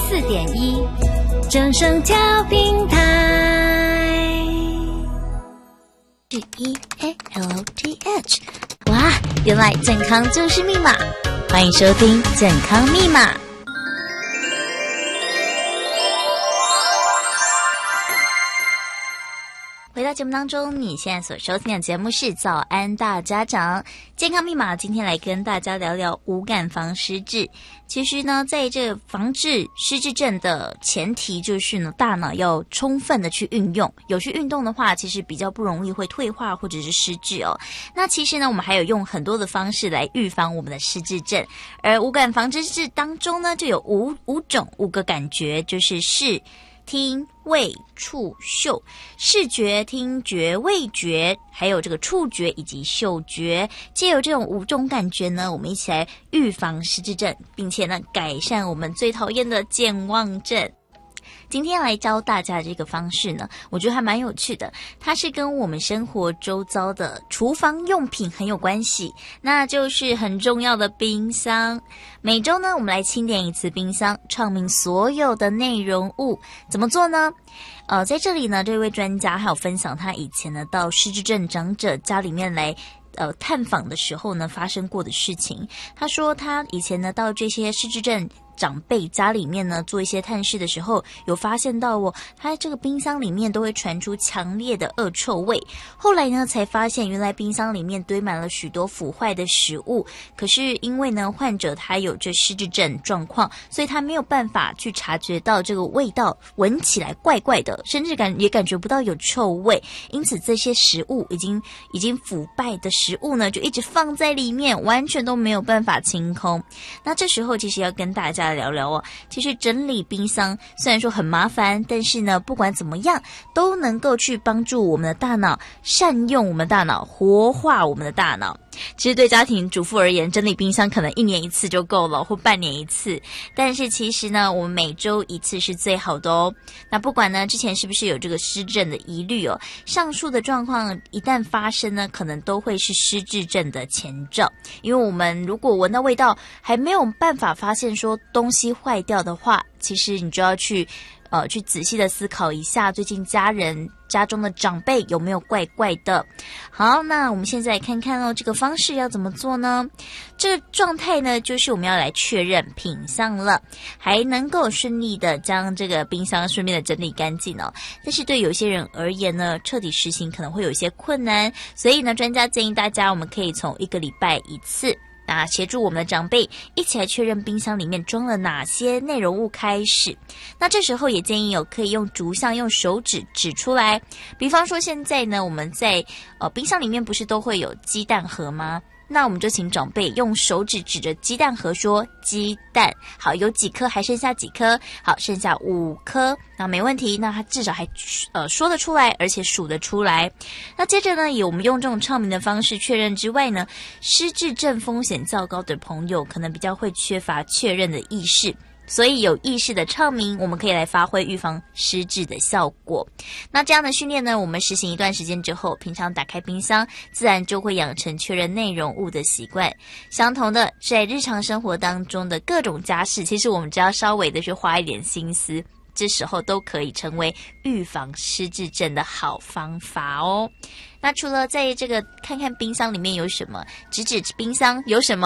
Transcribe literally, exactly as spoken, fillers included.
四点一，正声调频台。 G E A L T H， 哇，原来健康就是密码！欢迎收听健康密码。回到节目当中，你现在所收听的节目是早安大家长健康密码。今天来跟大家聊聊五感防失智。其实呢，在这个防治失智症的前提就是呢，大脑要充分的去运用，有去运动的话，其实比较不容易会退化或者是失智哦。那其实呢，我们还有用很多的方式来预防我们的失智症，而五感防失智当中呢，就有五五种五个感觉，就是视、听、味、触、嗅。视觉、听觉、味觉，还有这个触觉以及嗅觉，藉由这种五种感觉呢，我们一起来预防失智症，并且呢改善我们最讨厌的健忘症。今天来教大家这个方式呢，我觉得还蛮有趣的，它是跟我们生活周遭的厨房用品很有关系，那就是很重要的冰箱。每周呢，我们来清点一次冰箱，唱明所有的内容物。怎么做呢？呃，在这里呢，这位专家还有分享他以前呢到失智症长者家里面来呃探访的时候呢发生过的事情。他说他以前呢到这些失智症长辈家里面呢做一些探视的时候，有发现到哦，他这个冰箱里面都会传出强烈的恶臭味。后来呢才发现，原来冰箱里面堆满了许多腐坏的食物。可是因为呢患者他有这失智症状况，所以他没有办法去察觉到这个味道，闻起来怪怪的，甚至感也感觉不到有臭味。因此这些食物已经已经腐败的食物呢，就一直放在里面，完全都没有办法清空。那这时候其实要跟大家聊聊哦，其实整理冰箱虽然说很麻烦，但是呢不管怎么样都能够去帮助我们的大脑善用我们的大脑，活化我们的大脑。其实对家庭主妇而言，整理冰箱可能一年一次就够了，或半年一次，但是其实呢我们每周一次是最好的哦。那不管呢之前是不是有这个失智的疑虑哦，上述的状况一旦发生呢，可能都会是失智症的前兆。因为我们如果闻到味道还没有办法发现说东西坏掉的话，其实你就要去呃去仔细的思考一下，最近家人家中的长辈有没有怪怪的。好，那我们现在来看看哦，这个方式要怎么做呢？这个状态呢，就是我们要来确认品相了，还能够顺利的将这个冰箱顺便的整理干净哦。但是对有些人而言呢，彻底实行可能会有一些困难，所以呢，专家建议大家，我们可以从一个礼拜一次。那协助我们的长辈一起来确认冰箱里面装了哪些内容物开始。那这时候也建议有可以用竹项用手指指出来，比方说现在呢我们在呃冰箱里面不是都会有鸡蛋盒吗？那我们就请长辈用手指指着鸡蛋盒说鸡蛋，好，有几颗还剩下几颗，好，剩下五颗，那没问题，那他至少还呃说得出来，而且数得出来。那接着呢，以我们用这种唱名的方式确认之外呢，失智症风险较高的朋友可能比较会缺乏确认的意识，所以有意识的唱名，我们可以来发挥预防失智的效果。那这样的训练呢，我们实行一段时间之后，平常打开冰箱，自然就会养成确认内容物的习惯。相同的，在日常生活当中的各种家事，其实我们只要稍微的去花一点心思，这时候都可以成为预防失智症的好方法哦。那除了在这个看看冰箱里面有什么，指指冰箱有什么